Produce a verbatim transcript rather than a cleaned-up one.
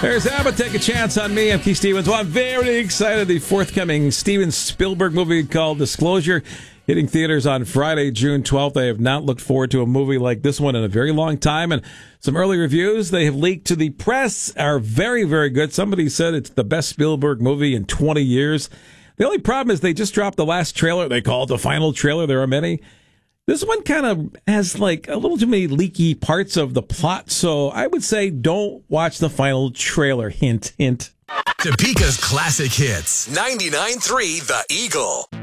There's Abbott, Take a Chance on Me. I'm Keith Stevens. Well, I'm very excited. The forthcoming Steven Spielberg movie called Disclosure, hitting theaters on Friday, June twelfth. I have not looked forward to a movie like this one in a very long time. And some early reviews they have leaked to the press are very, very good. Somebody said it's the best Spielberg movie in twenty years. The only problem is they just dropped the last trailer. They call it the final trailer. There are many. This one kind of has like a little too many leaky parts of the plot, so I would say don't watch the final trailer. Hint, hint. Topeka's classic hits. ninety-nine point three The Eagle.